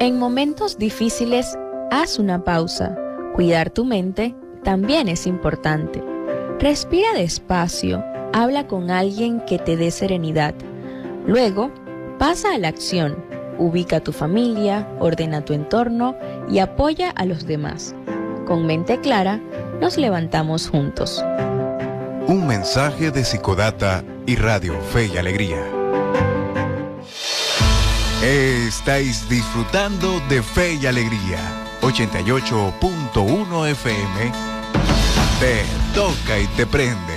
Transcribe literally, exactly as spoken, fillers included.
En momentos difíciles, haz una pausa. Cuidar tu mente también es importante. Respira despacio, habla con alguien que te dé serenidad. Luego, pasa a la acción. Ubica a tu familia, ordena tu entorno y apoya a los demás. Con mente clara, nos levantamos juntos. Un mensaje de Psicodata y Radio Fe y Alegría. Estáis disfrutando de Fe y Alegría. ochenta y ocho punto uno F M. Te toca y te prende.